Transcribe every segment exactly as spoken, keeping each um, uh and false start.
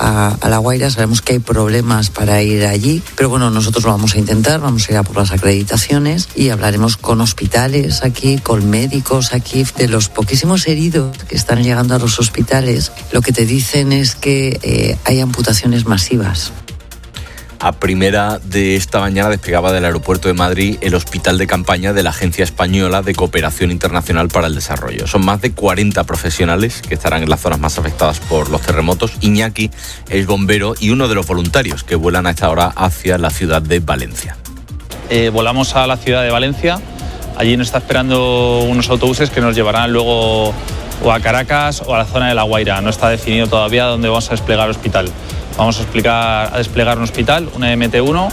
a, a La Guaira. Sabemos que hay problemas para ir allí, pero bueno, nosotros lo vamos a intentar, vamos a ir a por las acreditaciones y hablaremos con hospitales aquí, con médicos aquí, de los poquísimos heridos que están llegando a los hospitales. Lo que te dicen es que eh, hay amputaciones masivas. A primera de esta mañana despegaba del aeropuerto de Madrid el hospital de campaña de la Agencia Española de Cooperación Internacional para el Desarrollo. Son más de cuarenta profesionales que estarán en las zonas más afectadas por los terremotos. Iñaki es bombero y uno de los voluntarios que vuelan a esta hora hacia la ciudad de Valencia. Eh, volamos a la ciudad de Valencia. Allí nos está esperando unos autobuses que nos llevarán luego o a Caracas o a la zona de La Guaira. No está definido todavía dónde vamos a desplegar el hospital. Vamos a, explicar, a desplegar un hospital, una M T uno,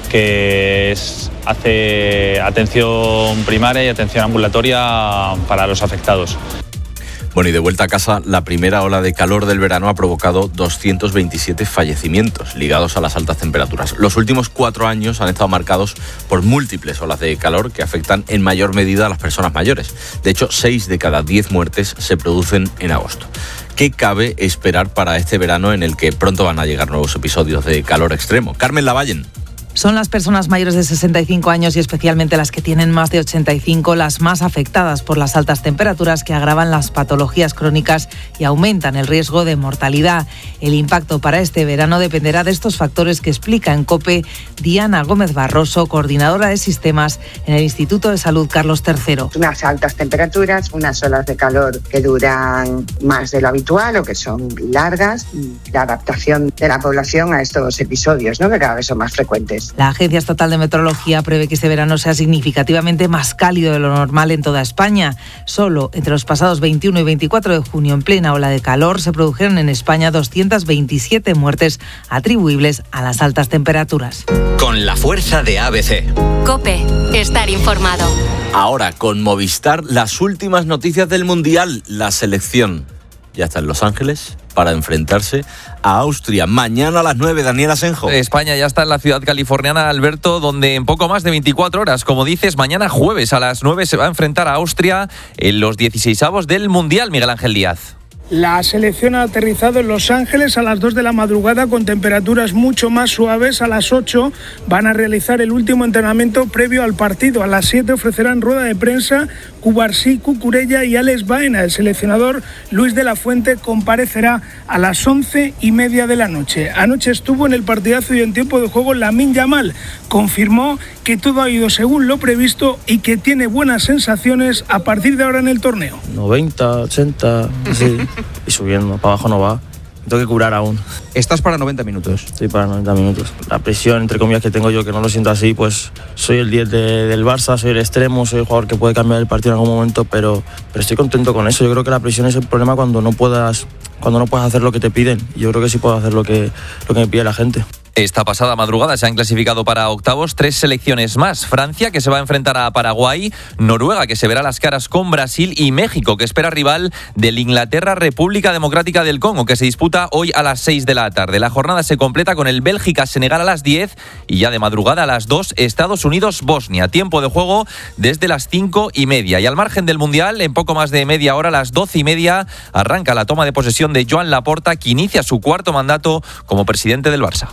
que es, hace atención primaria y atención ambulatoria para los afectados. Bueno, y de vuelta a casa, la primera ola de calor del verano ha provocado doscientos veintisiete fallecimientos ligados a las altas temperaturas. Los últimos cuatro años han estado marcados por múltiples olas de calor que afectan en mayor medida a las personas mayores. De hecho, seis de cada diez muertes se producen en agosto. ¿Qué cabe esperar para este verano en el que pronto van a llegar nuevos episodios de calor extremo? Carmen Lavallen. Son las personas mayores de sesenta y cinco años y especialmente las que tienen más de ochenta y cinco las más afectadas por las altas temperaturas que agravan las patologías crónicas y aumentan el riesgo de mortalidad. El impacto para este verano dependerá de estos factores que explica en COPE Diana Gómez Barroso, coordinadora de sistemas en el Instituto de Salud Carlos tercero. Unas altas temperaturas, unas olas de calor que duran más de lo habitual o que son largas y la adaptación de la población a estos episodios, ¿no?, que cada vez son más frecuentes. La Agencia Estatal de Meteorología prevé que este verano sea significativamente más cálido de lo normal en toda España. Solo entre los pasados veintiuno y veinticuatro de junio, en plena ola de calor, se produjeron en España doscientas veintisiete muertes atribuibles a las altas temperaturas. Con la fuerza de A B C. COPE, estar informado. Ahora, con Movistar, las últimas noticias del Mundial. La selección ya está en Los Ángeles para enfrentarse a Austria. Mañana a las nueve, Daniel Asenjo. España ya está en la ciudad californiana, Alberto, donde en poco más de veinticuatro horas, como dices, mañana jueves a las nueve se va a enfrentar a Austria en los dieciseisavos del Mundial. Miguel Ángel Díaz. La selección ha aterrizado en Los Ángeles a las dos de la madrugada con temperaturas mucho más suaves. A las ocho van a realizar el último entrenamiento previo al partido. A las siete ofrecerán rueda de prensa Cubarsí, Cucurella y Alex Baena. El seleccionador Luis de la Fuente comparecerá a las once y media de la noche. Anoche estuvo en el partidazo y en tiempo de juego Lamine Yamal. Confirmó que todo ha ido según lo previsto y que tiene buenas sensaciones a partir de ahora en el torneo. noventa, ochenta, sí. Y subiendo, para abajo no va. Tengo que curar aún. ¿Estás para noventa minutos? Estoy para noventa minutos. La presión, entre comillas, que tengo yo, que no lo siento así, pues soy el diez de, del Barça, soy el extremo, soy el jugador que puede cambiar el partido en algún momento, pero, pero estoy contento con eso. Yo creo que la presión es el problema cuando no puedas, cuando no puedes hacer lo que te piden. Yo creo que sí puedo hacer lo que, lo que me pide la gente. Esta pasada madrugada se han clasificado para octavos tres selecciones más. Francia, que se va a enfrentar a Paraguay, Noruega, que se verá las caras con Brasil, y México, que espera rival del Inglaterra República Democrática del Congo, que se disputa hoy a las seis de la tarde. La jornada se completa con el Bélgica-Senegal a las diez y ya de madrugada a las dos Estados Unidos-Bosnia. Tiempo de juego desde las cinco y media. Y al margen del Mundial, en poco más de media hora, a las doce y media, arranca la toma de posesión de Joan Laporta, que inicia su cuarto mandato como presidente del Barça.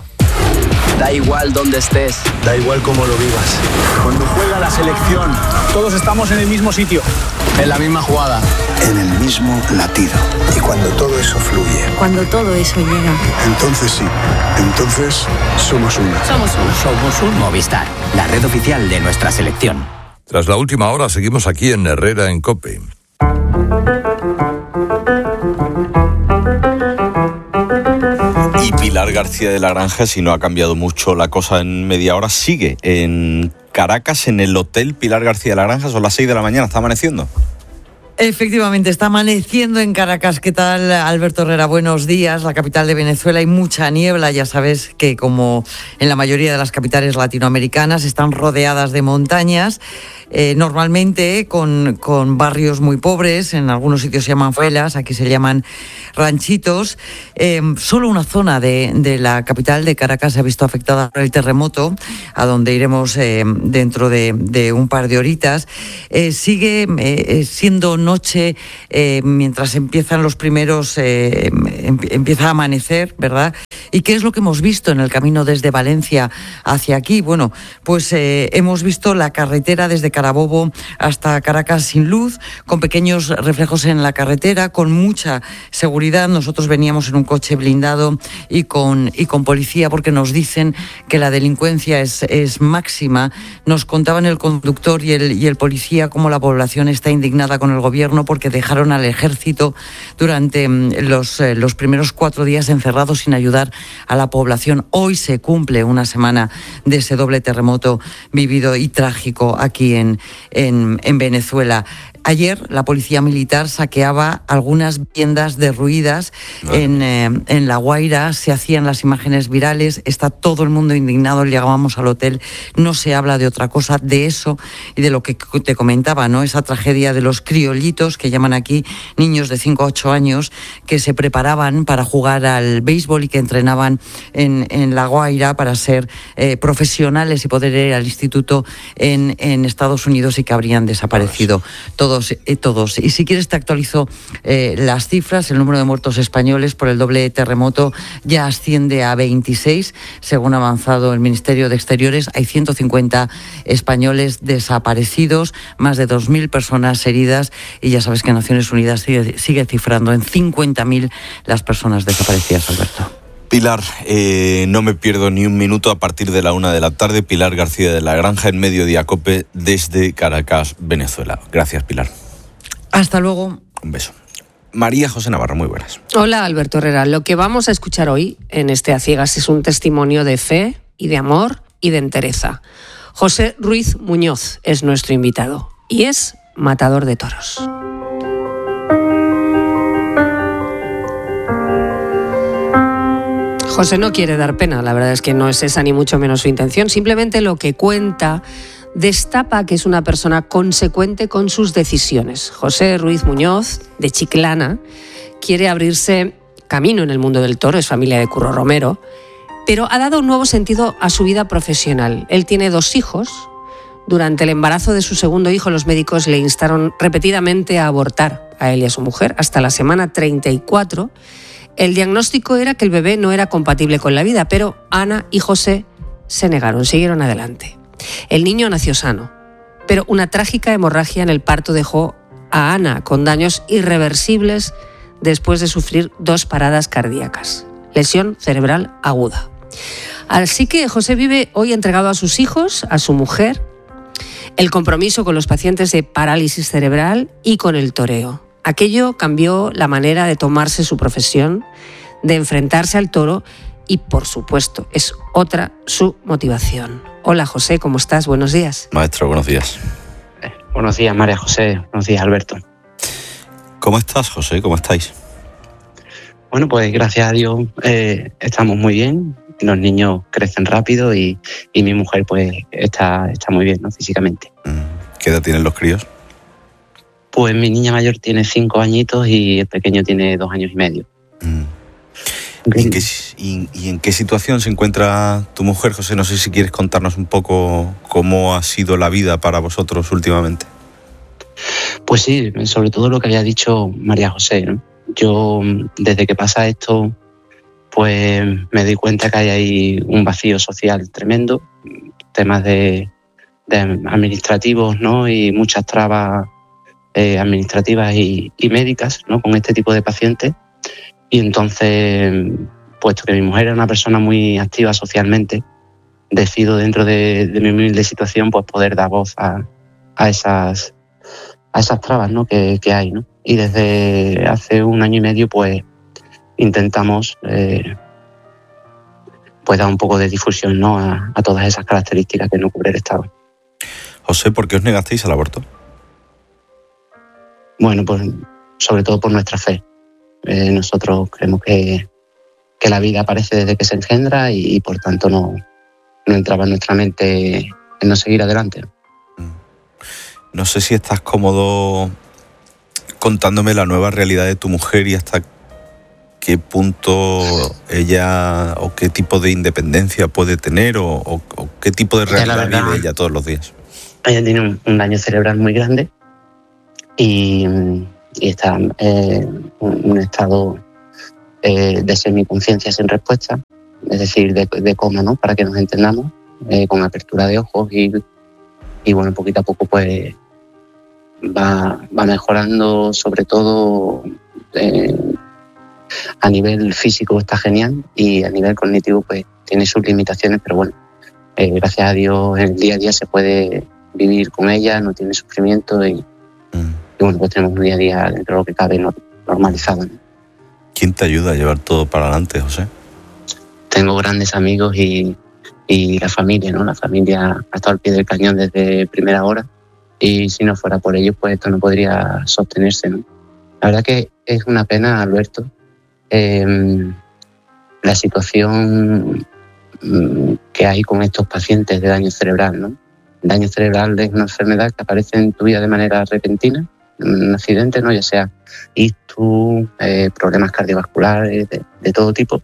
Da igual dónde estés, da igual cómo lo vivas. Cuando juega la selección, todos estamos en el mismo sitio, en la misma jugada, en el mismo latido. Y cuando todo eso fluye, cuando todo eso llega, entonces sí, entonces somos uno. Somos uno. Somos un Movistar, la red oficial de nuestra selección. Tras la última hora, seguimos aquí en Herrera en COPE. Y Pilar García de la Granja, si no ha cambiado mucho la cosa en media hora, sigue en Caracas, en el Hotel Pilar García de la Granja. Son las seis de la mañana, ¿está amaneciendo? Efectivamente, está amaneciendo en Caracas. ¿Qué tal, Alberto Herrera? Buenos días. La capital de Venezuela, hay mucha niebla. Ya sabes que, como en la mayoría de las capitales latinoamericanas, están rodeadas de montañas, eh, normalmente con, con barrios muy pobres. En algunos sitios se llaman favelas, aquí se llaman ranchitos. Eh, solo una zona de, de la capital de Caracas se ha visto afectada por el terremoto, a donde iremos eh, dentro de, de un par de horitas. Eh, sigue eh, siendo noche, eh, mientras empiezan los primeros, eh, em, empieza a amanecer, ¿verdad? ¿Y qué es lo que hemos visto en el camino desde Valencia hacia aquí? Bueno, pues eh, hemos visto la carretera desde Carabobo hasta Caracas sin luz, con pequeños reflejos en la carretera, con mucha seguridad. Nosotros veníamos en un coche blindado y con, y con policía, porque nos dicen que la delincuencia es, es máxima. Nos contaban el conductor y el, y el policía cómo la población está indignada con el gobierno porque dejaron al ejército durante los, eh, los primeros cuatro días encerrados sin ayudar a la población. Hoy se cumple una semana de ese doble terremoto vivido y trágico aquí en, en, en Venezuela. Ayer la policía militar saqueaba algunas viviendas derruidas en, eh, en La Guaira. Se hacían las imágenes virales. Está todo el mundo indignado. Llegábamos al hotel. No se habla de otra cosa, de eso y de lo que te comentaba, ¿no? Esa tragedia de los criolitos, que llaman aquí, niños de cinco a ocho años, que se preparaban para jugar al béisbol y que entrenaban en, en La Guaira para ser eh, profesionales y poder ir al instituto en, en Estados Unidos, y que habrían desaparecido todos. Y todos. Y si quieres te actualizo eh, las cifras. El número de muertos españoles por el doble terremoto ya asciende a veintiséis. Según ha avanzado el Ministerio de Exteriores, hay ciento cincuenta españoles desaparecidos, más de dos mil personas heridas, y ya sabes que Naciones Unidas sigue, sigue cifrando en cincuenta mil las personas desaparecidas, Alberto. Pilar, eh, no me pierdo ni un minuto a partir de la una de la tarde. Pilar García de la Granja, en Mediodía Cope, desde Caracas, Venezuela. Gracias, Pilar. Hasta luego. Un beso. María José Navarro, muy buenas. Hola, Alberto Herrera. Lo que vamos a escuchar hoy en este A Ciegas es un testimonio de fe y de amor y de entereza. José Ruiz Muñoz es nuestro invitado y es matador de toros. José no quiere dar pena, la verdad es que no es esa ni mucho menos su intención, simplemente lo que cuenta destapa que es una persona consecuente con sus decisiones. José Ruiz Muñoz, de Chiclana, quiere abrirse camino en el mundo del toro, es familia de Curro Romero, pero ha dado un nuevo sentido a su vida profesional. Él tiene dos hijos. Durante el embarazo de su segundo hijo, los médicos le instaron repetidamente a abortar a él y a su mujer hasta la semana treinta y cuatro. El diagnóstico era que el bebé no era compatible con la vida, pero Ana y José se negaron, siguieron adelante. El niño nació sano, pero una trágica hemorragia en el parto dejó a Ana con daños irreversibles después de sufrir dos paradas cardíacas. Lesión cerebral aguda. Así que José vive hoy entregado a sus hijos, a su mujer, el compromiso con los pacientes de parálisis cerebral y con el toreo. Aquello cambió la manera de tomarse su profesión, de enfrentarse al toro y, por supuesto, es otra su motivación. Hola, José, ¿cómo estás? Buenos días. Maestro, buenos días. Eh, buenos días, María José. Buenos días, Alberto. ¿Cómo estás, José? ¿Cómo estáis? Bueno, pues gracias a Dios eh, estamos muy bien. Los niños crecen rápido y, y mi mujer pues está, está muy bien, ¿no? Físicamente. ¿Qué edad tienen los críos? Pues mi niña mayor tiene cinco añitos y el pequeño tiene dos años y medio. Mm. ¿Y, en qué, y, ¿Y en qué situación se encuentra tu mujer, José? No sé si quieres contarnos un poco cómo ha sido la vida para vosotros últimamente. Pues sí, sobre todo lo que había dicho María José, ¿no? Yo, desde que pasa esto, pues me doy cuenta que hay ahí un vacío social tremendo, temas de, de administrativos, ¿no? Y muchas trabas Eh, administrativas y, y médicas, ¿no? Con este tipo de pacientes. Y entonces, puesto que mi mujer era una persona muy activa socialmente, decido dentro de, de mi humilde situación pues poder dar voz a, a esas a esas trabas, ¿no? que, que hay, ¿no? Y desde hace un año y medio pues intentamos eh, pues dar un poco de difusión, ¿no? a, a todas esas características que no cubre el Estado. José, ¿por qué os negasteis al aborto? Bueno, pues sobre todo por nuestra fe. Eh, nosotros creemos que, que la vida aparece desde que se engendra y, y por tanto no, no entraba en nuestra mente en no seguir adelante. No sé si estás cómodo contándome la nueva realidad de tu mujer y hasta qué punto ella o qué tipo de independencia puede tener o, o, o qué tipo de realidad verdad, vive ella todos los días. Ella tiene un, un daño cerebral muy grande. y, y está en eh, un, un estado eh, de semiconciencia sin respuesta, es decir, de, de coma, ¿no? Para que nos entendamos, eh, con apertura de ojos y, y bueno, poquito a poco pues va, va mejorando, sobre todo eh, a nivel físico está genial y a nivel cognitivo pues tiene sus limitaciones, pero bueno, eh, gracias a Dios el día a día se puede vivir con ella, no tiene sufrimiento y, mm. y bueno, pues tenemos un día a día dentro de lo que cabe normalizado, ¿no? ¿Quién te ayuda a llevar todo para adelante, José? Tengo grandes amigos y, y la familia, ¿no? La familia ha estado al pie del cañón desde primera hora y si no fuera por ellos, pues esto no podría sostenerse, ¿no? La verdad que es una pena, Alberto, eh, la situación que hay con estos pacientes de daño cerebral, ¿no? El daño cerebral es una enfermedad que aparece en tu vida de manera repentina, un accidente, ¿no? Ya sea ictus, eh, problemas cardiovasculares de, de todo tipo,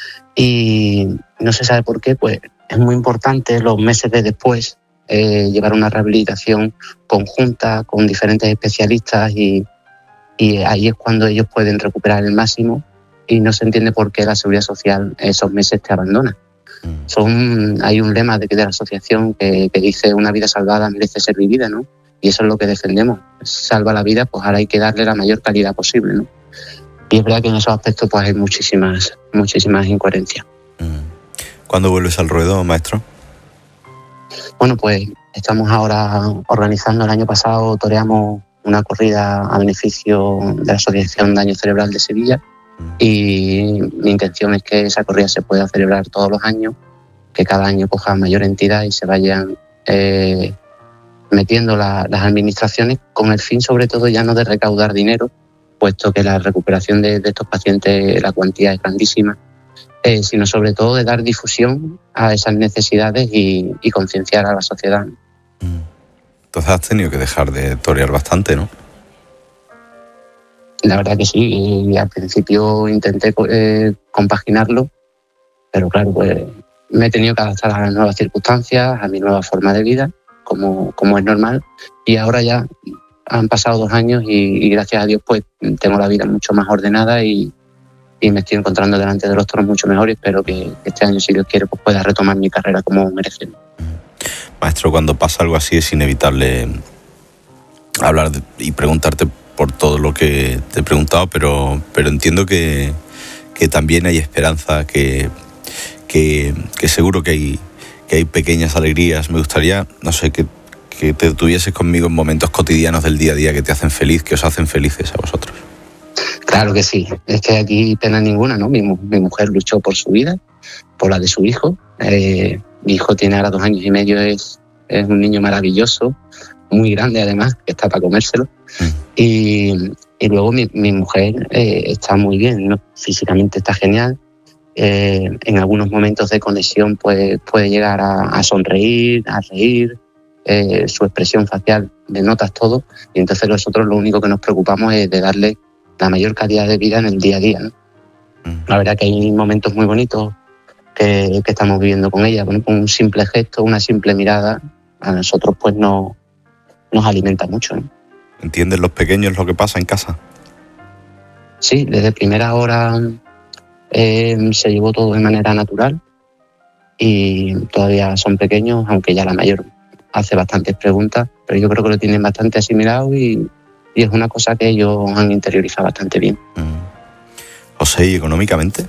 y no se sabe por qué, pues es muy importante los meses de después eh, llevar una rehabilitación conjunta con diferentes especialistas y, y ahí es cuando ellos pueden recuperar el máximo y no se entiende por qué la Seguridad Social esos meses te abandona. Son, hay un lema de, de la asociación que, que dice una vida salvada merece ser vivida, ¿no? Y eso es lo que defendemos. Salva la vida, pues ahora hay que darle la mayor calidad posible, ¿no? Y es verdad que en esos aspectos pues hay muchísimas, muchísimas incoherencias. ¿Cuándo vuelves al ruedo, maestro? Bueno, pues estamos ahora organizando, el año pasado toreamos una corrida a beneficio de la Asociación Daño Cerebral de Sevilla. Y mi intención es que esa corrida se pueda celebrar todos los años, que cada año coja mayor entidad y se vayan eh, metiendo la, las administraciones con el fin sobre todo ya no de recaudar dinero, puesto que la recuperación de, de estos pacientes, la cuantía es grandísima, eh, sino sobre todo de dar difusión a esas necesidades y, y concienciar a la sociedad. Entonces has tenido que dejar de torear bastante, ¿no? La verdad que sí, y al principio intenté eh, compaginarlo, pero claro, pues me he tenido que adaptar a las nuevas circunstancias, a mi nueva forma de vida, como, como es normal, y ahora ya han pasado dos años y, y gracias a Dios pues tengo la vida mucho más ordenada y, y me estoy encontrando delante de los toros mucho mejor y espero que este año, si Dios quiere, pues pueda retomar mi carrera como merece. Maestro, cuando pasa algo así es inevitable hablar de, y preguntarte por todo lo que te he preguntado, pero, pero entiendo que, que también hay esperanza, que, que, que seguro que hay, que hay pequeñas alegrías. Me gustaría, no sé, que, que te tuvieses conmigo en momentos cotidianos del día a día que te hacen feliz, que os hacen felices a vosotros. Claro que sí, es que aquí pena ninguna, ¿no? Mi, mi mujer luchó por su vida, por la de su hijo. Eh, mi hijo tiene ahora dos años y medio, es, es un niño maravilloso, muy grande además, que está para comérselo. Mm. Y, y luego mi, mi mujer eh, está muy bien, ¿no? Físicamente está genial. Eh, en algunos momentos de conexión pues, puede llegar a, a sonreír, a reír. Eh, su expresión facial denotas todo. Y entonces nosotros lo único que nos preocupamos es de darle la mayor calidad de vida en el día a día, ¿no? Mm. La verdad que hay momentos muy bonitos que, que estamos viviendo con ella. Bueno, con un simple gesto, una simple mirada, a nosotros pues no, nos alimenta mucho, ¿no? ¿Entienden los pequeños lo que pasa en casa? Sí, desde primera hora eh, se llevó todo de manera natural y todavía son pequeños, aunque ya la mayor hace bastantes preguntas, pero yo creo que lo tienen bastante asimilado y, y es una cosa que ellos han interiorizado bastante bien. Mm. José, ¿y económicamente?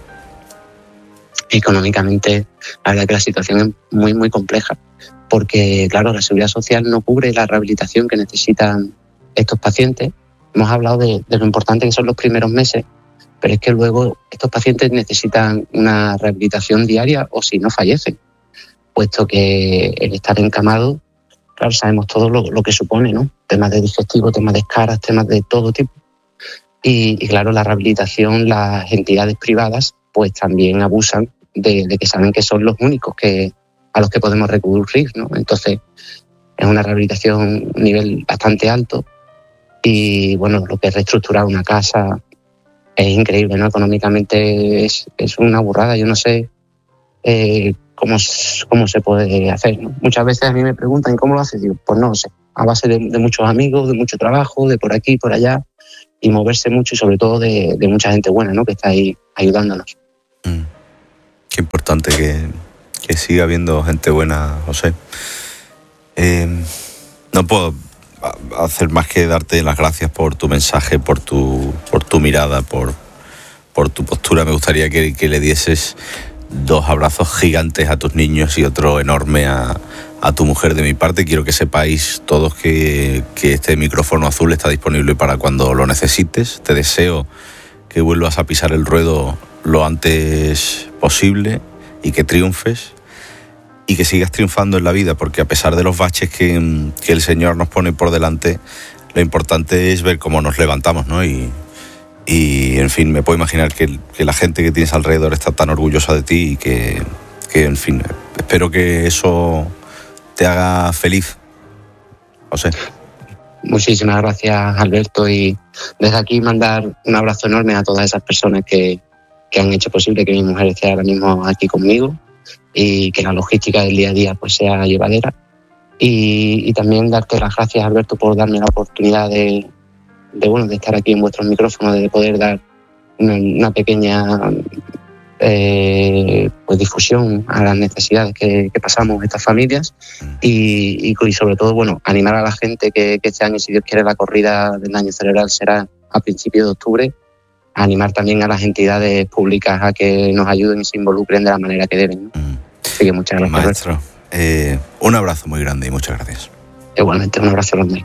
Económicamente, la verdad que la situación es muy, muy compleja, porque, claro, la Seguridad Social no cubre la rehabilitación que necesitan estos pacientes. Hemos hablado de, de lo importante que son los primeros meses, pero es que luego estos pacientes necesitan una rehabilitación diaria o si no fallecen, puesto que el estar encamado, claro, sabemos todo lo, lo que supone, ¿no? Temas de digestivo, temas de escaras, temas de todo tipo. Y, y claro, la rehabilitación, las entidades privadas, pues también abusan de, de que saben que son los únicos que a los que podemos recurrir, ¿no? Entonces, es una rehabilitación a un nivel bastante alto y, bueno, lo que es reestructurar una casa es increíble, ¿no? Económicamente es, es una burrada. Yo no sé eh, cómo, cómo se puede hacer, ¿no? Muchas veces a mí me preguntan ¿cómo lo haces? Digo, pues no lo sé. a base de, de muchos amigos, de mucho trabajo, de por aquí, por allá, y moverse mucho y sobre todo de, de mucha gente buena, ¿no?, que está ahí ayudándonos. Mm. Qué importante que, que siga habiendo gente buena, José. Eh, no puedo hacer más que darte las gracias por tu mensaje, por tu, por tu mirada, por, por tu postura. Me gustaría que, que le dieses dos abrazos gigantes a tus niños y otro enorme a, a tu mujer de mi parte. Quiero que sepáis todos que, que este micrófono azul está disponible para cuando lo necesites. Te deseo que vuelvas a pisar el ruedo lo antes posible y que triunfes y que sigas triunfando en la vida, porque a pesar de los baches que, que el Señor nos pone por delante, lo importante es ver cómo nos levantamos, ¿no? Y, y en fin, me puedo imaginar que, que la gente que tienes alrededor está tan orgullosa de ti y que, que, en fin, espero que eso te haga feliz, José. Muchísimas gracias, Alberto, y desde aquí mandar un abrazo enorme a todas esas personas que, que han hecho posible que mi mujer esté ahora mismo aquí conmigo y que la logística del día a día pues sea llevadera. Y, y también darte las gracias, Alberto, por darme la oportunidad de, de, bueno, de estar aquí en vuestros micrófonos, de poder dar una, una pequeña eh, pues difusión a las necesidades que, que pasamos estas familias y, y, y sobre todo, bueno, animar a la gente que, que este año, si Dios quiere, la corrida del daño cerebral será a principios de octubre. Animar también a las entidades públicas a que nos ayuden y se involucren de la manera que deben, ¿no? Mm. Así que muchas gracias. Maestro, eh, un abrazo muy grande y muchas gracias. Igualmente, un abrazo grande.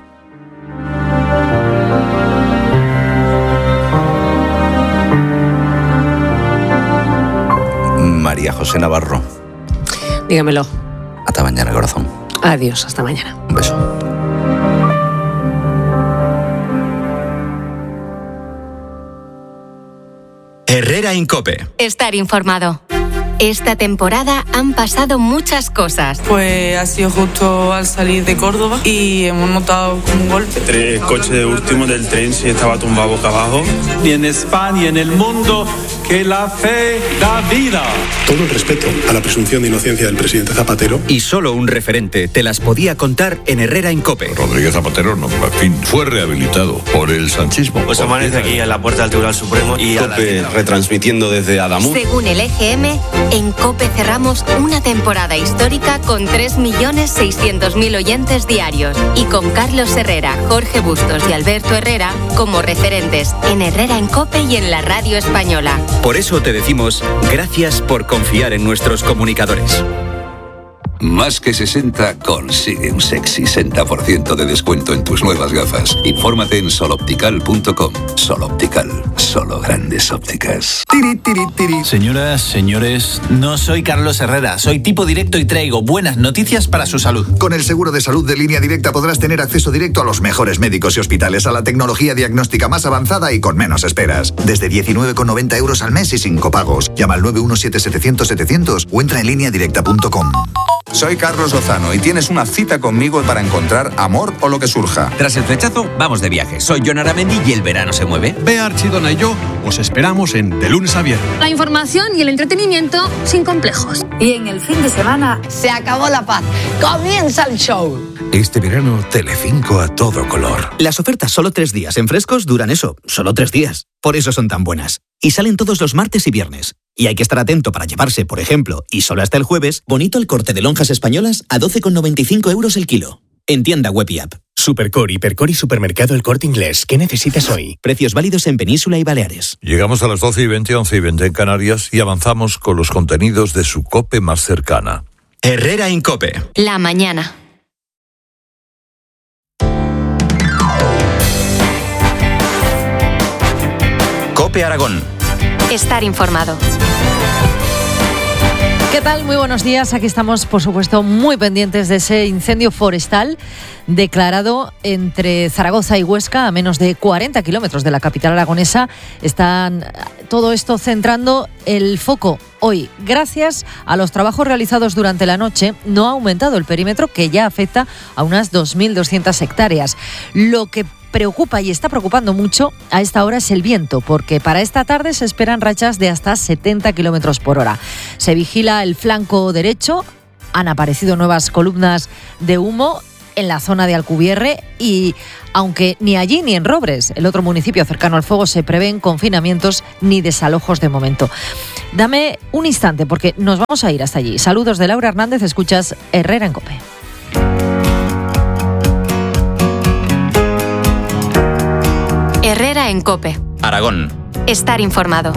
María José Navarro. Dígamelo. Hasta mañana, corazón. Adiós, hasta mañana. Un beso. Herrera en COPE. Estar informado. Esta temporada han pasado muchas cosas. Pues ha sido justo al salir de Córdoba y hemos notado como un golpe. El coche de último del tren sí estaba tumbado boca abajo. Y en España y en el mundo, que la fe da vida. Todo el respeto a la presunción de inocencia del presidente Zapatero. Y solo un referente te las podía contar en Herrera en COPE. Rodríguez Zapatero, no, en fin, fue rehabilitado por el sanchismo. Pues amanece aquí en la puerta del Tribunal Supremo y COPE retransmitiendo desde Adamuz. Según el E G M, en COPE cerramos una temporada histórica con tres millones seiscientos mil oyentes diarios y con Carlos Herrera, Jorge Bustos y Alberto Herrera como referentes en Herrera en COPE y en la radio española. Por eso te decimos gracias por confiar en nuestros comunicadores. Más que sesenta consigue un sexy sesenta por ciento de descuento en tus nuevas gafas. Infórmate en soloptical punto com. Soloptical, solo grandes ópticas. Tiri, tiri, tiri. Señoras, señores, no soy Carlos Herrera, soy tipo directo y traigo buenas noticias para su salud. Con el seguro de salud de Línea Directa podrás tener acceso directo a los mejores médicos y hospitales, a la tecnología diagnóstica más avanzada y con menos esperas. Desde diecinueve con noventa euros al mes y sin copagos. Llama al nueve uno siete setecientos setecientos o entra en línea directa punto com. Soy Carlos Lozano y tienes una cita conmigo para encontrar amor o lo que surja. Tras el flechazo, vamos de viaje. Soy Jon Aramendi y el verano se mueve. Bea Archidona y yo os esperamos en De Lunes a Viernes. La información y el entretenimiento sin complejos. Y en el fin de semana se acabó la paz. ¡Comienza el show! Este verano, Telecinco a todo color. Las ofertas solo tres días en Frescos duran eso, solo tres días. Por eso son tan buenas. Y salen todos los martes y viernes. Y hay que estar atento para llevarse, por ejemplo, y solo hasta el jueves, bonito el corte de lonjas españolas a doce con noventa y cinco euros el kilo. En tienda web y app. Supercor, Hipercor y Supermercado El Corte Inglés. ¿Qué necesitas hoy? Precios válidos en Península y Baleares. Llegamos a las doce y veinte, once y veinte en Canarias y avanzamos con los contenidos de su COPE más cercana. Herrera en COPE. La mañana. COPE Aragón. Estar informado. ¿Qué tal? Muy buenos días. Aquí estamos, por supuesto, muy pendientes de ese incendio forestal declarado entre Zaragoza y Huesca, a menos de cuarenta kilómetros de la capital aragonesa. Están todo esto centrando el foco hoy. Gracias a los trabajos realizados durante la noche, no ha aumentado el perímetro, que ya afecta a unas dos mil doscientas hectáreas. Lo que preocupa y está preocupando mucho a esta hora es el viento, porque para esta tarde se esperan rachas de hasta setenta kilómetros por hora. Se vigila el flanco derecho, han aparecido nuevas columnas de humo en la zona de Alcubierre y aunque ni allí ni en Robres, el otro municipio cercano al fuego, se prevén confinamientos ni desalojos de momento. Dame un instante porque nos vamos a ir hasta allí. Saludos de Laura Hernández, escuchas Herrera en COPE. Herrera en COPE. Aragón. Estar informado.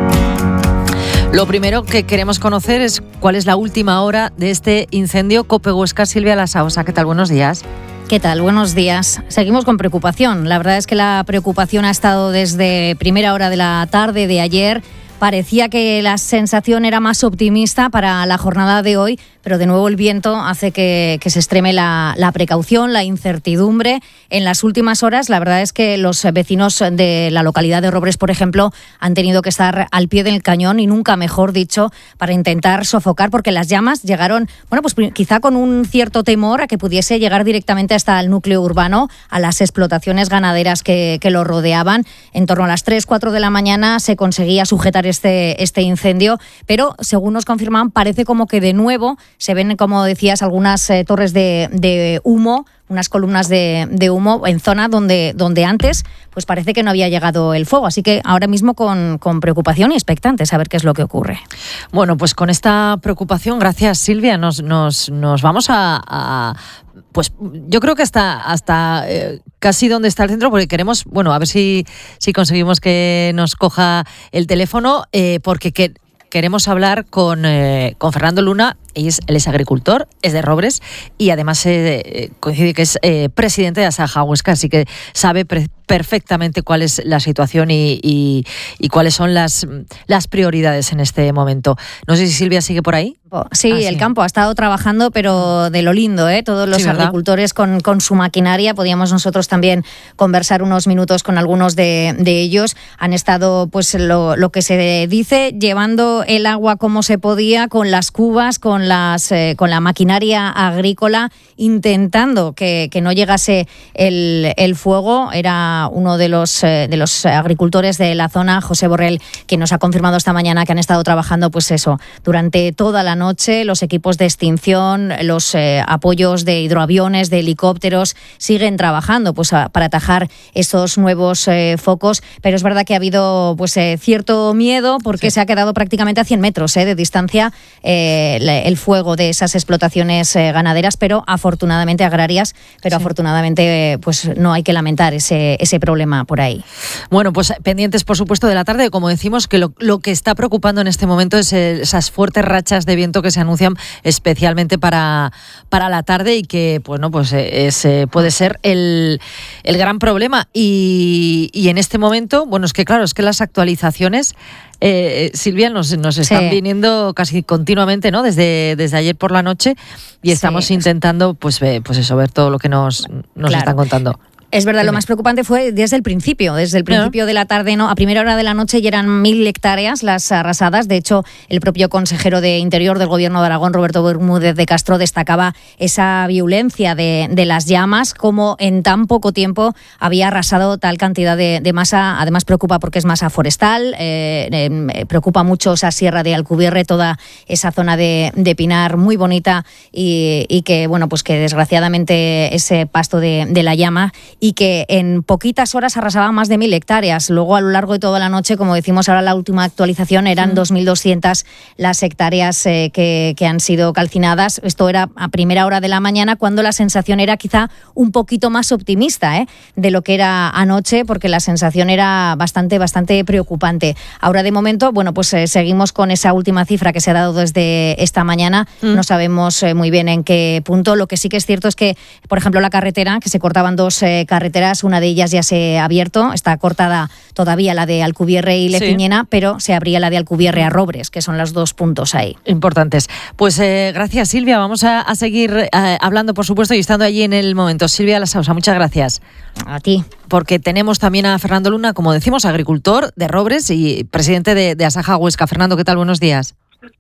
Lo primero que queremos conocer es cuál es la última hora de este incendio. COPE Huesca, Silvia Lasaosa, ¿qué tal? Buenos días. ¿Qué tal? Buenos días. Seguimos con preocupación. La verdad es que la preocupación ha estado desde primera hora de la tarde de ayer. Parecía que la sensación era más optimista para la jornada de hoy, pero de nuevo el viento hace que, que se extreme la, la precaución, la incertidumbre. En las últimas horas, la verdad es que los vecinos de la localidad de Robres, por ejemplo, han tenido que estar al pie del cañón y nunca mejor dicho, para intentar sofocar, porque las llamas llegaron, bueno, pues quizá con un cierto temor a que pudiese llegar directamente hasta el núcleo urbano, a las explotaciones ganaderas que, que lo rodeaban. En torno a las tres, cuatro de la mañana se conseguía sujetar este, este incendio, pero según nos confirman, parece como que de nuevo se ven, como decías, algunas eh, torres de, de humo, unas columnas de, de humo en zona donde, donde antes pues parece que no había llegado el fuego. Así que ahora mismo con, con preocupación y expectantes a ver qué es lo que ocurre. Bueno, pues con esta preocupación, gracias Silvia, nos, nos, nos vamos a, a pues yo creo que hasta, hasta eh, casi donde está el centro, porque queremos, bueno, a ver si, si conseguimos que nos coja el teléfono, eh, porque que, queremos hablar con, eh, con Fernando Luna. Él es, él es agricultor, es de Robres y además eh, coincide que es eh, presidente de Asaja Huesca, así que sabe pre- perfectamente cuál es la situación y, y, y cuáles son las, las prioridades en este momento. No sé si Silvia sigue por ahí. Sí, ah, sí, el campo ha estado trabajando, pero de lo lindo, ¿eh? Todos los sí, agricultores con, con su maquinaria. Podíamos nosotros también conversar unos minutos con algunos de, de ellos. Han estado, pues lo, lo que se dice, llevando el agua como se podía, con las cubas, con las eh, con la maquinaria agrícola, intentando que, que no llegase el, el fuego. Era uno de los eh, de los agricultores de la zona, José Borrell, quien nos ha confirmado esta mañana que han estado trabajando, pues eso, durante toda la noche. Los equipos de extinción, los eh, apoyos de hidroaviones, de helicópteros, siguen trabajando pues a, para atajar estos nuevos eh, focos, pero es verdad que ha habido pues eh, cierto miedo porque sí. se ha quedado prácticamente a cien metros eh, de distancia eh, el fuego de esas explotaciones eh, ganaderas, pero afortunadamente agrarias, pero sí. afortunadamente eh, pues no hay que lamentar ese, ese problema por ahí. Bueno, pues pendientes por supuesto de la tarde, como decimos, que lo, lo que está preocupando en este momento es el, esas fuertes rachas de viento que se anuncian especialmente para, para la tarde y que bueno, pues es, puede ser el, el gran problema. Y, y en este momento, bueno, es que claro, es que las actualizaciones, eh, Silvia, nos, nos están sí. viniendo casi continuamente, ¿no? Desde, desde ayer por la noche y estamos sí. intentando, pues, pues eso, ver todo lo que nos, nos claro. están contando. Es verdad, lo más preocupante fue desde el principio, desde el principio ¿no? de la tarde, no, a primera hora de la noche ya eran mil hectáreas las arrasadas. De hecho, el propio consejero de Interior del Gobierno de Aragón, Roberto Bermúdez de Castro, destacaba esa violencia de, de las llamas, como en tan poco tiempo había arrasado tal cantidad de, de masa. Además preocupa porque es masa forestal, eh, eh, preocupa mucho esa sierra de Alcubierre, toda esa zona de, de pinar muy bonita y, y que, bueno, pues que desgraciadamente ese pasto de, de la llama, y que en poquitas horas arrasaba más de mil hectáreas. Luego, a lo largo de toda la noche, como decimos ahora, la última actualización eran mm. dos mil doscientas las hectáreas eh, que, que han sido calcinadas. Esto era a primera hora de la mañana, cuando la sensación era quizá un poquito más optimista ¿eh? de lo que era anoche, porque la sensación era bastante, bastante preocupante. Ahora, de momento, bueno, pues eh, seguimos con esa última cifra que se ha dado desde esta mañana. Mm. No sabemos eh, muy bien en qué punto. Lo que sí que es cierto es que, por ejemplo, la carretera, que se cortaban dos eh, carreteras, una de ellas ya se ha abierto, está cortada todavía la de Alcubierre y Leciñena, sí. pero se abría la de Alcubierre a Robres, que son los dos puntos ahí. Importantes. Pues eh, gracias, Silvia. Vamos a, a seguir eh, hablando, por supuesto, y estando allí en el momento. Silvia Lasaosa, muchas gracias. A ti. Porque tenemos también a Fernando Luna, como decimos, agricultor de Robres y presidente de, de Asaja Huesca. Fernando, ¿qué tal? Buenos días.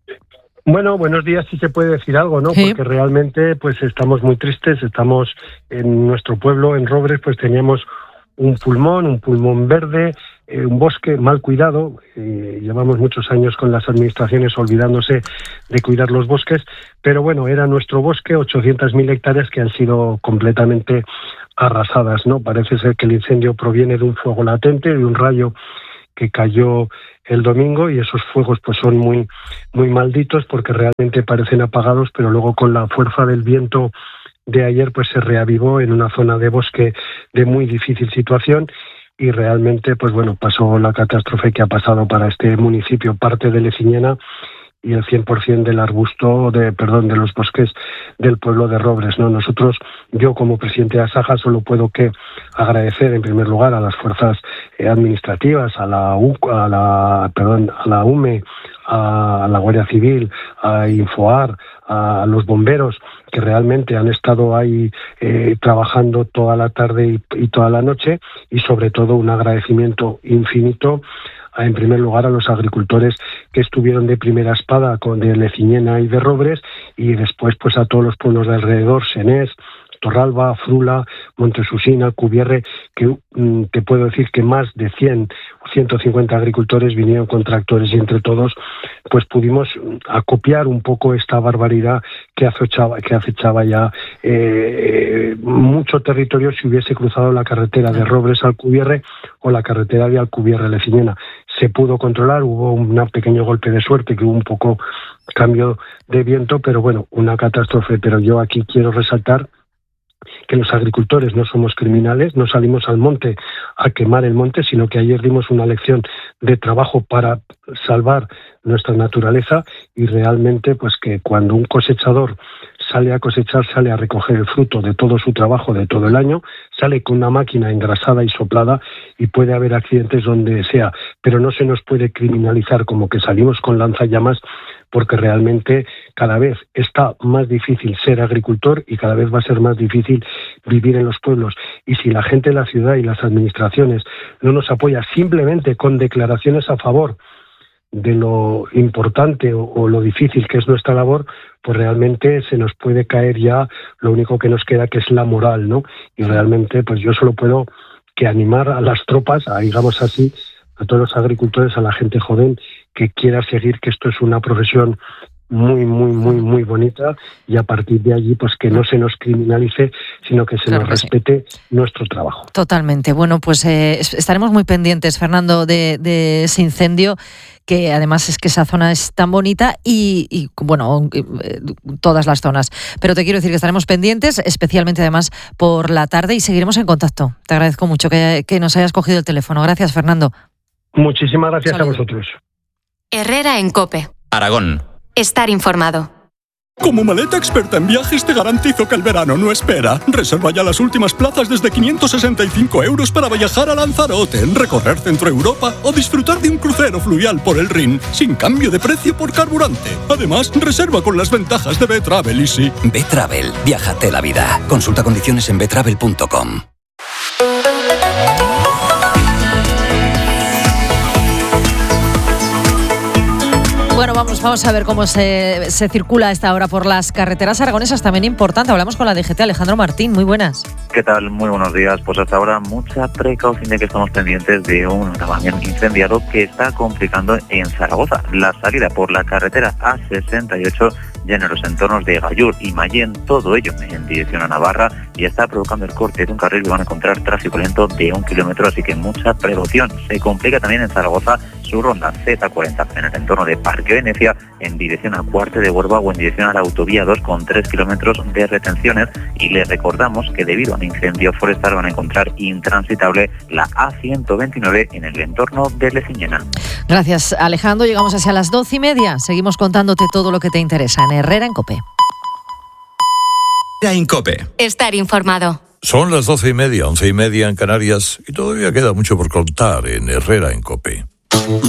Bueno, buenos días, sí se puede decir algo, ¿no? Sí. Porque realmente pues estamos muy tristes, estamos en nuestro pueblo, en Robres, pues teníamos un pulmón, un pulmón verde, eh, un bosque mal cuidado. Eh, llevamos muchos años con las administraciones olvidándose de cuidar los bosques, pero bueno, era nuestro bosque, ochocientas mil hectáreas que han sido completamente arrasadas, ¿no? Parece ser que el incendio proviene de un fuego latente, de un rayo que cayó el domingo, y esos fuegos pues son muy muy malditos porque realmente parecen apagados, pero luego con la fuerza del viento de ayer pues se reavivó en una zona de bosque de muy difícil situación, y realmente pues bueno, pasó la catástrofe que ha pasado para este municipio, parte de Leciñena y el cien por ciento del arbusto, de perdón, de los bosques del pueblo de Robres, ¿no? Nosotros, yo como presidente de Asaja, solo puedo que agradecer en primer lugar a las fuerzas eh, administrativas, a la U, a la perdón, a la U M E, a la Guardia Civil, a Infoar, a los bomberos, que realmente han estado ahí eh, trabajando toda la tarde y, y toda la noche, y sobre todo un agradecimiento infinito en primer lugar a los agricultores que estuvieron de primera espada con de Leciñena y de Robres, y después pues a todos los pueblos de alrededor, Senés, Torralba, Frula, Montesusina, Cubierre, que mm, te puedo decir que más de cien o ciento cincuenta agricultores vinieron con tractores, y entre todos pues pudimos acopiar un poco esta barbaridad que acechaba, que acechaba ya eh, mucho territorio si hubiese cruzado la carretera de Robres al Cubierre o la carretera de Alcubierre Leciñena. Se pudo controlar, hubo un pequeño golpe de suerte, que hubo un poco cambio de viento, pero bueno, una catástrofe. Pero yo aquí quiero resaltar que los agricultores no somos criminales, no salimos al monte a quemar el monte, sino que ayer dimos una lección de trabajo para salvar nuestra naturaleza, y realmente pues que cuando un cosechador sale a cosechar, sale a recoger el fruto de todo su trabajo de todo el año, sale con una máquina engrasada y soplada, y puede haber accidentes donde sea, pero no se nos puede criminalizar como que salimos con lanzallamas, porque realmente cada vez está más difícil ser agricultor y cada vez va a ser más difícil vivir en los pueblos. Y si la gente de la ciudad y las administraciones no nos apoya simplemente con declaraciones a favor de lo importante o, o lo difícil que es nuestra labor, pues realmente se nos puede caer ya lo único que nos queda, que es la moral, ¿no? Y realmente pues yo solo puedo que animar a las tropas, a, digamos así, a todos los agricultores, a la gente joven que quiera seguir, que esto es una profesión muy, muy, muy, muy bonita, y a partir de allí, pues que no se nos criminalice, sino que se claro nos que respete sí. nuestro trabajo. Totalmente. Bueno, pues eh, estaremos muy pendientes, Fernando, de, de ese incendio, que además es que esa zona es tan bonita y, y bueno, eh, todas las zonas. Pero te quiero decir que estaremos pendientes, especialmente además por la tarde, y seguiremos en contacto. Te agradezco mucho que, que nos hayas cogido el teléfono. Gracias, Fernando. Muchísimas gracias Saludos. a vosotros. Herrera en COPE. Aragón. Estar informado. Como maleta experta en viajes te garantizo que el verano no espera. Reserva ya las últimas plazas desde quinientos sesenta y cinco euros para viajar a Lanzarote, recorrer Centro Europa o disfrutar de un crucero fluvial por el Rin, sin cambio de precio por carburante. Además, reserva con las ventajas de B-Travel Easy. B-Travel, viájate la vida. Consulta condiciones en betravel punto com. Bueno, vamos, vamos a ver cómo se, se circula a esta hora por las carreteras aragonesas, también importante. Hablamos con la D G T, Alejandro Martín, muy buenas. ¿Qué tal? Muy buenos días. Pues hasta ahora mucha precaución de que estamos pendientes de un camión incendiado que está complicando en Zaragoza. La salida por la carretera A sesenta y ocho ya en los entornos de Gallur y Mayén, todo ello en dirección a Navarra, y está provocando el corte de un carril y van a encontrar tráfico lento de un kilómetro, así que mucha precaución. Se complica también en Zaragoza su ronda Z cuarenta en el entorno de Parque Venecia en dirección a Cuarte de Huerva o en dirección a la autovía dos con tres kilómetros de retenciones, y les recordamos que debido a un incendio forestal van a encontrar intransitable la A ciento veintinueve en el entorno de Leciñena. Gracias, Alejandro. Llegamos hacia las doce y media. Seguimos contándote todo lo que te interesa en Herrera en COPE. Herrera en COPE. Estar informado. Son las doce y media, once y media en Canarias, y todavía queda mucho por contar en Herrera en COPE.